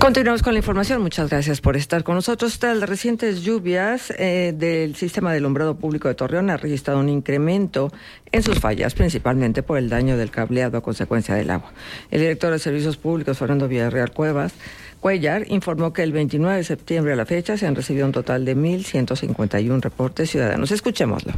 Continuamos con la información. Muchas gracias por estar con nosotros. Tras las recientes lluvias del sistema de alumbrado público de Torreón ha registrado un incremento en sus fallas, principalmente por el daño del cableado a consecuencia del agua. El director de Servicios Públicos, Fernando Villarreal Cuellar, informó que el 29 de septiembre a la fecha se han recibido un total de 1,151 reportes ciudadanos. Escuchémoslo.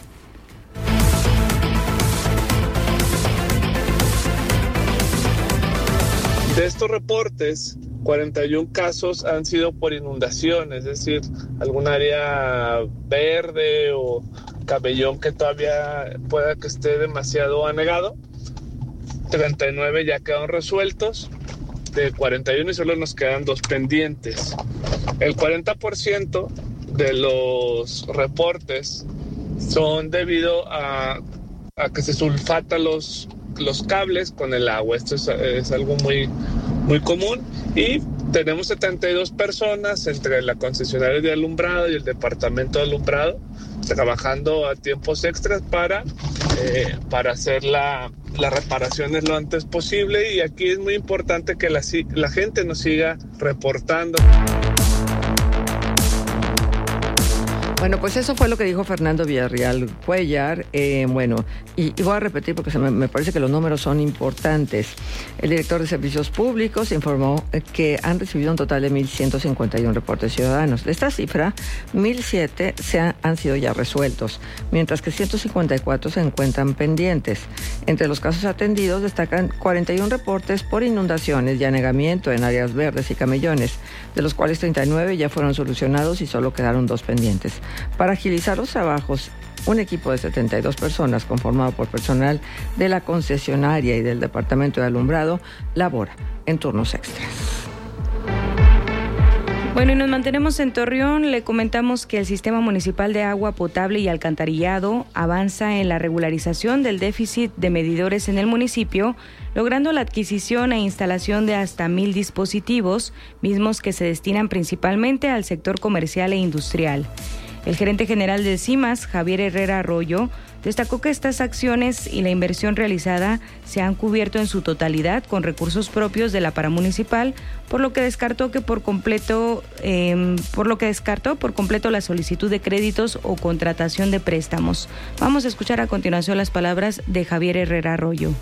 De estos reportes, 41 casos han sido por inundación, es decir, algún área verde o cabellón que todavía pueda que esté demasiado anegado. 39 ya quedaron resueltos, de 41 y solo nos quedan 2 pendientes. El 40% de los reportes son debido a que se sulfatan los cables con el agua. Esto es algo muy común, y tenemos 72 personas entre la concesionaria de alumbrado y el departamento de alumbrado trabajando a tiempos extras para hacer las reparaciones lo antes posible, y aquí es muy importante que la gente nos siga reportando. Bueno, pues eso fue lo que dijo Fernando Villarreal Cuellar. Y voy a repetir porque me parece que los números son importantes. El director de Servicios Públicos informó que han recibido un total de 1,151 reportes ciudadanos. De esta cifra, 1,007 han sido ya resueltos, mientras que 154 se encuentran pendientes. Entre los casos atendidos destacan 41 reportes por inundaciones y anegamiento en áreas verdes y camellones, de los cuales 39 ya fueron solucionados y solo quedaron 2 pendientes. Para agilizar los trabajos, un equipo de 72 personas conformado por personal de la concesionaria y del departamento de alumbrado labora en turnos extras. Bueno, y nos mantenemos en Torreón. Le comentamos que el Sistema Municipal de Agua Potable y Alcantarillado avanza en la regularización del déficit de medidores en el municipio, logrando la adquisición e instalación de hasta 1,000 dispositivos, mismos que se destinan principalmente al sector comercial e industrial. El gerente general de CIMAS, Javier Herrera Arroyo, destacó que estas acciones y la inversión realizada se han cubierto en su totalidad con recursos propios de la paramunicipal, por lo que descartó por completo la solicitud de créditos o contratación de préstamos. Vamos a escuchar a continuación las palabras de Javier Herrera Arroyo.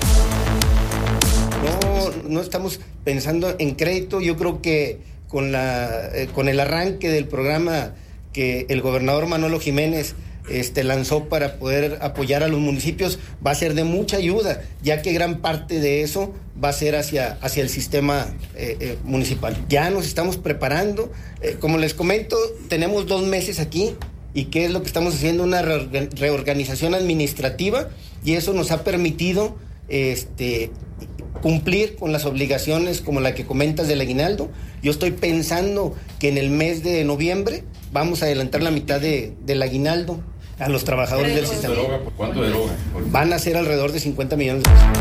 No estamos pensando en crédito. Yo creo que con el arranque del programa que el gobernador Manolo Jiménez lanzó para poder apoyar a los municipios, va a ser de mucha ayuda, ya que gran parte de eso va a ser hacia el sistema municipal. Ya nos estamos preparando, como les comento, tenemos 2 meses aquí, y ¿qué es lo que estamos haciendo? Una reorganización administrativa, y eso nos ha permitido cumplir con las obligaciones como la que comentas del aguinaldo. Yo estoy pensando que en el mes de noviembre vamos a adelantar la mitad del aguinaldo a los trabajadores del sistema. ¿Cuánto deroga? Van a ser alrededor de 50 millones de pesos.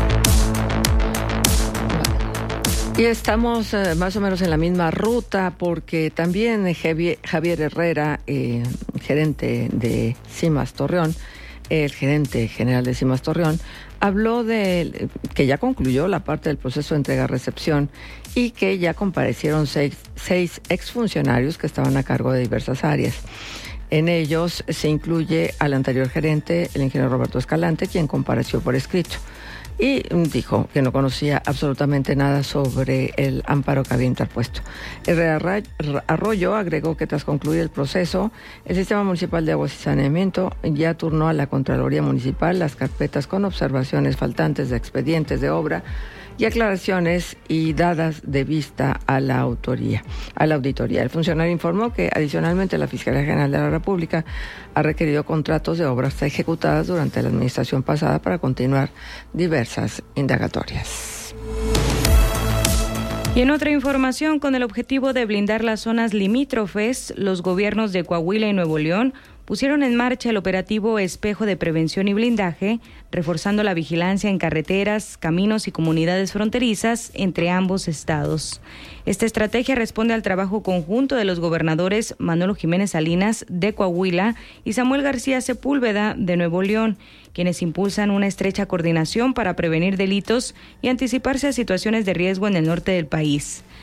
Y estamos más o menos en la misma ruta, porque también Javier Herrera, gerente de CIMAS Torreón, el gerente general de CIMAS Torreón, habló de que ya concluyó la parte del proceso de entrega-recepción y que ya comparecieron seis exfuncionarios que estaban a cargo de diversas áreas. En ellos se incluye al anterior gerente, el ingeniero Roberto Escalante, quien compareció por escrito y dijo que no conocía absolutamente nada sobre el amparo que había interpuesto. Herrera Arroyo agregó que tras concluir el proceso, el Sistema Municipal de Aguas y Saneamiento ya turnó a la Contraloría Municipal las carpetas con observaciones faltantes de expedientes de obra y aclaraciones y dadas de vista a la auditoría. El funcionario informó que adicionalmente la Fiscalía General de la República ha requerido contratos de obras ejecutadas durante la administración pasada para continuar diversas indagatorias. Y en otra información, con el objetivo de blindar las zonas limítrofes, los gobiernos de Coahuila y Nuevo León pusieron en marcha el operativo Espejo de Prevención y Blindaje, reforzando la vigilancia en carreteras, caminos y comunidades fronterizas entre ambos estados. Esta estrategia responde al trabajo conjunto de los gobernadores Manolo Jiménez Salinas de Coahuila y Samuel García Sepúlveda de Nuevo León, quienes impulsan una estrecha coordinación para prevenir delitos y anticiparse a situaciones de riesgo en el norte del país.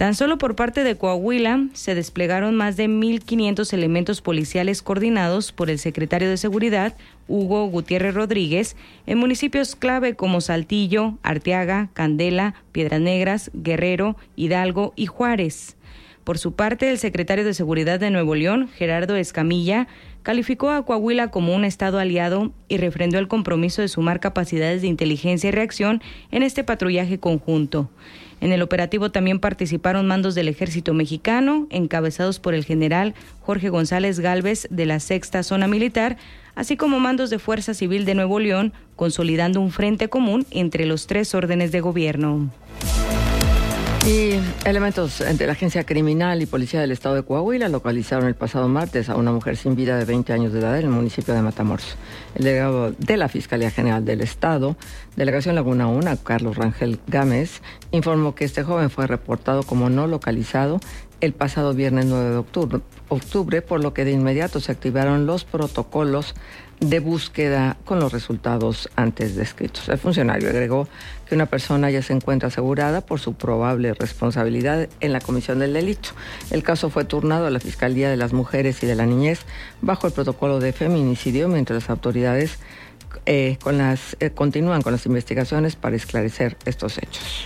Tan solo por parte de Coahuila se desplegaron más de 1,500 elementos policiales coordinados por el secretario de Seguridad, Hugo Gutiérrez Rodríguez, en municipios clave como Saltillo, Arteaga, Candela, Piedras Negras, Guerrero, Hidalgo y Juárez. Por su parte, el secretario de Seguridad de Nuevo León, Gerardo Escamilla, calificó a Coahuila como un estado aliado y refrendó el compromiso de sumar capacidades de inteligencia y reacción en este patrullaje conjunto. En el operativo también participaron mandos del Ejército Mexicano, encabezados por el general Jorge González Gálvez de la 6ª Zona Militar, así como mandos de Fuerza Civil de Nuevo León, consolidando un frente común entre los 3 órdenes de gobierno. Y elementos de la Agencia Criminal y Policía del Estado de Coahuila localizaron el pasado martes a una mujer sin vida de 20 años de edad en el municipio de Matamoros. El delegado de la Fiscalía General del Estado, Delegación Laguna 1, Carlos Rangel Gámez, informó que este joven fue reportado como no localizado el pasado viernes 9 de octubre, por lo que de inmediato se activaron los protocolos de búsqueda con los resultados antes descritos. El funcionario agregó que una persona ya se encuentra asegurada por su probable responsabilidad en la comisión del delito. El caso fue turnado a la Fiscalía de las Mujeres y de la Niñez bajo el protocolo de feminicidio, mientras las autoridades continúan con las investigaciones para esclarecer estos hechos.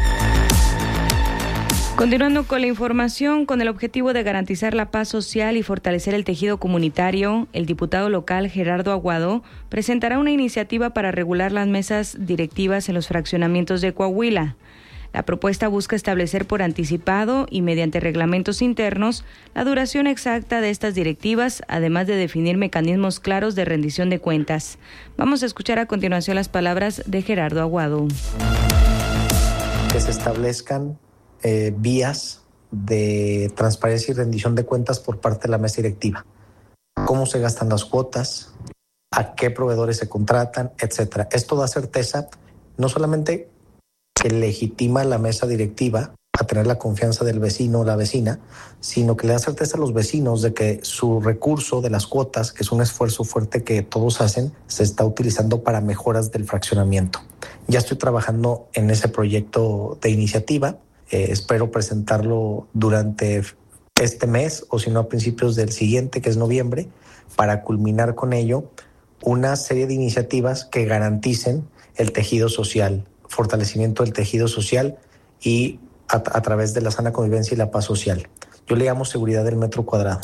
Continuando con la información, con el objetivo de garantizar la paz social y fortalecer el tejido comunitario, el diputado local Gerardo Aguado presentará una iniciativa para regular las mesas directivas en los fraccionamientos de Coahuila. La propuesta busca establecer por anticipado y mediante reglamentos internos la duración exacta de estas directivas, además de definir mecanismos claros de rendición de cuentas. Vamos a escuchar a continuación las palabras de Gerardo Aguado. Que se establezcan vías de transparencia y rendición de cuentas por parte de la mesa directiva. Cómo se gastan las cuotas, a qué proveedores se contratan, etcétera. Esto da certeza no solamente que legitima la mesa directiva a tener la confianza del vecino o la vecina, sino que le da certeza a los vecinos de que su recurso de las cuotas, que es un esfuerzo fuerte que todos hacen, se está utilizando para mejoras del fraccionamiento. Ya estoy trabajando en ese proyecto de iniciativa. Espero presentarlo durante este mes o si no a principios del siguiente, que es noviembre, para culminar con ello una serie de iniciativas que garanticen el tejido social, fortalecimiento del tejido social y a través de la sana convivencia y la paz social. Yo le llamo seguridad del metro cuadrado.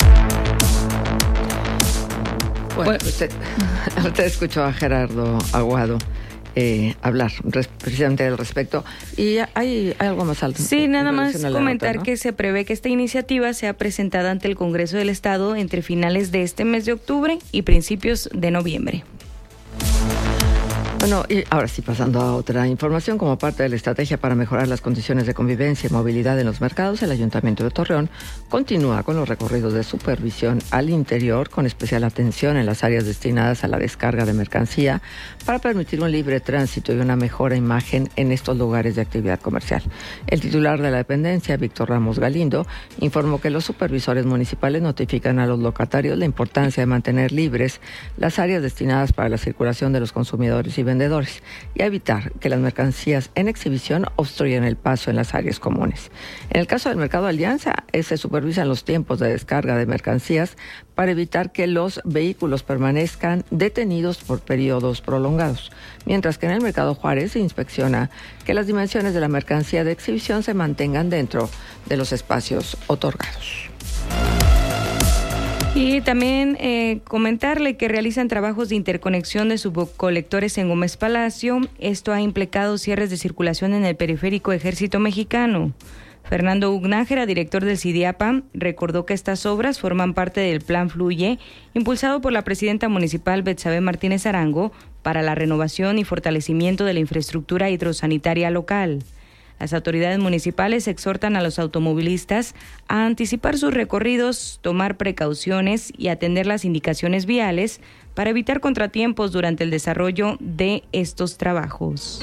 Bueno, usted escuchó a Gerardo Aguado hablar precisamente al respecto. ¿Y hay algo más alto? Sí, nada más comentar nota, ¿no? Que se prevé que esta iniciativa sea presentada ante el Congreso del Estado entre finales de este mes de octubre y principios de noviembre. Bueno, y ahora sí, pasando a otra información, como parte de la estrategia para mejorar las condiciones de convivencia y movilidad en los mercados, el Ayuntamiento de Torreón continúa con los recorridos de supervisión al interior, con especial atención en las áreas destinadas a la descarga de mercancía, para permitir un libre tránsito y una mejor imagen en estos lugares de actividad comercial. El titular de la dependencia, Víctor Ramos Galindo, informó que los supervisores municipales notifican a los locatarios la importancia de mantener libres las áreas destinadas para la circulación de los consumidores y vendedores y a evitar que las mercancías en exhibición obstruyan el paso en las áreas comunes. En el caso del Mercado Alianza, se supervisan los tiempos de descarga de mercancías para evitar que los vehículos permanezcan detenidos por periodos prolongados, mientras que en el Mercado Juárez se inspecciona que las dimensiones de la mercancía de exhibición se mantengan dentro de los espacios otorgados. Y también comentarle que realizan trabajos de interconexión de subcolectores en Gómez Palacio. Esto ha implicado cierres de circulación en el periférico Ejército Mexicano. Fernando Ugnájera, director del CIDIAPA, recordó que estas obras forman parte del Plan Fluye, impulsado por la presidenta municipal Betsabe Martínez Arango, para la renovación y fortalecimiento de la infraestructura hidrosanitaria local. Las autoridades municipales exhortan a los automovilistas a anticipar sus recorridos, tomar precauciones y atender las indicaciones viales para evitar contratiempos durante el desarrollo de estos trabajos.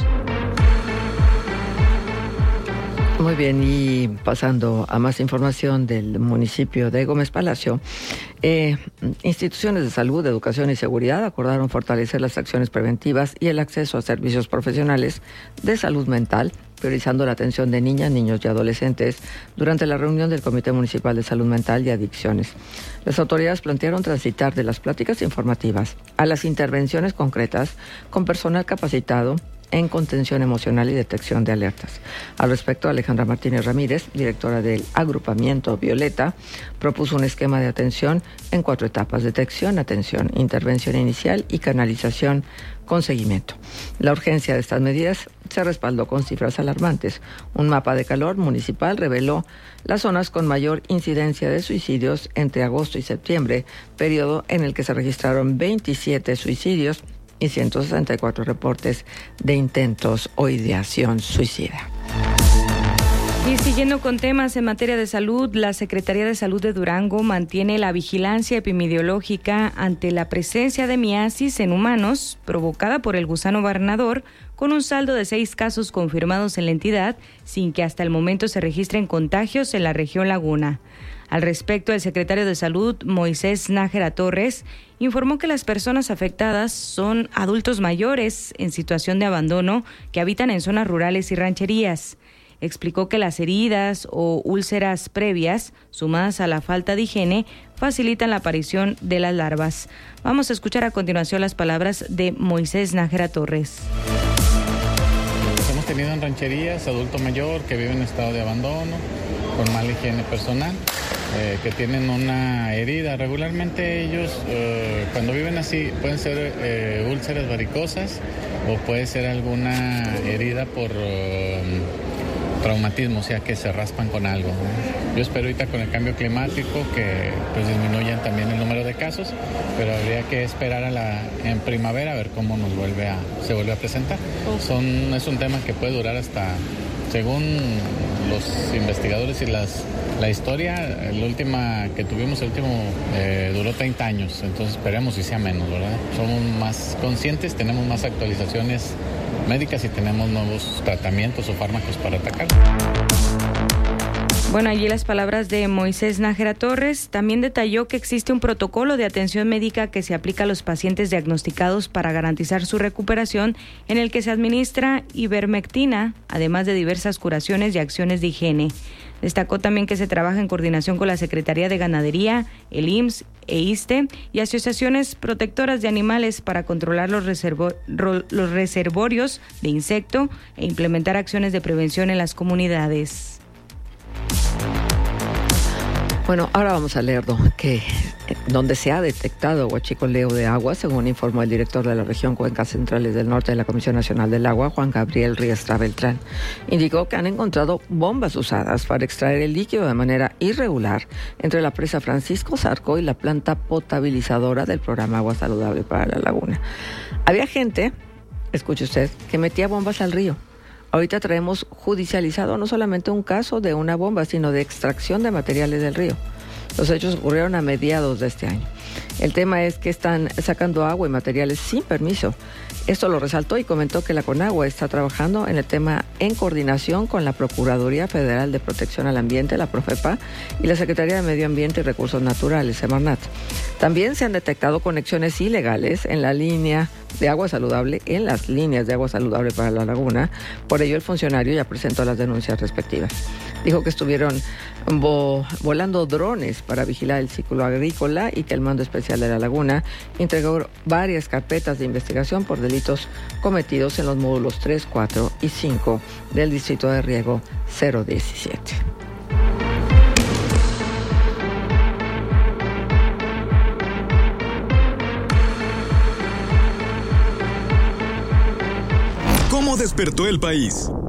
Muy bien, y pasando a más información del municipio de Gómez Palacio, instituciones de salud, educación y seguridad acordaron fortalecer las acciones preventivas y el acceso a servicios profesionales de salud mental priorizando la atención de niñas, niños y adolescentes durante la reunión del Comité Municipal de Salud Mental y Adicciones. Las autoridades plantearon transitar de las pláticas informativas a las intervenciones concretas con personal capacitado en contención emocional y detección de alertas. Al respecto, Alejandra Martínez Ramírez, directora del agrupamiento Violeta, propuso un esquema de atención en 4 etapas: detección, atención, intervención inicial y canalización con seguimiento. La urgencia de estas medidas se respaldó con cifras alarmantes. Un mapa de calor municipal reveló las zonas con mayor incidencia de suicidios entre agosto y septiembre, periodo en el que se registraron 27 suicidios y 164 reportes de intentos o ideación suicida. Y siguiendo con temas en materia de salud, la Secretaría de Salud de Durango mantiene la vigilancia epidemiológica ante la presencia de miasis en humanos provocada por el gusano barrenador, con un saldo de 6 casos confirmados en la entidad, sin que hasta el momento se registren contagios en la región Laguna. Al respecto, el secretario de Salud, Moisés Nájera Torres, informó que las personas afectadas son adultos mayores en situación de abandono que habitan en zonas rurales y rancherías. Explicó que las heridas o úlceras previas, sumadas a la falta de higiene, facilitan la aparición de las larvas. Vamos a escuchar a continuación las palabras de Moisés Nájera Torres. Hemos tenido en rancherías adulto mayor que vive en estado de abandono, con mala higiene personal, que tienen una herida. Regularmente ellos, cuando viven así, pueden ser úlceras varicosas o puede ser alguna herida por traumatismo, o sea que se raspan con algo, ¿no? Yo espero ahorita con el cambio climático que pues disminuyan también el número de casos, pero habría que esperar en primavera a ver cómo se vuelve a presentar. Es un tema que puede durar hasta, según los investigadores y la historia, la última que tuvimos, duró 30 años, entonces esperemos si sea menos, ¿verdad? Somos más conscientes, tenemos más actualizaciones médicas y tenemos nuevos tratamientos o fármacos para atacar. Bueno, allí las palabras de Moisés Nájera Torres. También detalló que existe un protocolo de atención médica que se aplica a los pacientes diagnosticados para garantizar su recuperación, en el que se administra ivermectina, además de diversas curaciones y acciones de higiene. Destacó también que se trabaja en coordinación con la Secretaría de Ganadería, el IMSS e ISSSTE y asociaciones protectoras de animales para controlar los reservorios de insecto e implementar acciones de prevención en las comunidades. Bueno, ahora vamos a leer donde se ha detectado huachicoleo de agua, según informó el director de la región Cuencas Centrales del Norte de la Comisión Nacional del Agua, Juan Gabriel Riestra Beltrán. Indicó que han encontrado bombas usadas para extraer el líquido de manera irregular entre la presa Francisco Zarco y la planta potabilizadora del programa Agua Saludable para la Laguna. Había gente, escuche usted, que metía bombas al río. Ahorita traemos judicializado no solamente un caso de una bomba, sino de extracción de materiales del río. Los hechos ocurrieron a mediados de este año. El tema es que están sacando agua y materiales sin permiso. Esto lo resaltó y comentó que la Conagua está trabajando en el tema en coordinación con la Procuraduría Federal de Protección al Ambiente, la Profepa, y la Secretaría de Medio Ambiente y Recursos Naturales, Semarnat. También se han detectado conexiones ilegales en la línea de agua saludable, en las líneas de agua saludable para la laguna. Por ello, el funcionario ya presentó las denuncias respectivas. Dijo que estuvieron volando drones para vigilar el ciclo agrícola y que el Mando Especial de la Laguna entregó varias carpetas de investigación por delitos cometidos en los módulos 3, 4 y 5 del Distrito de Riego 017. ¿Cómo despertó el país?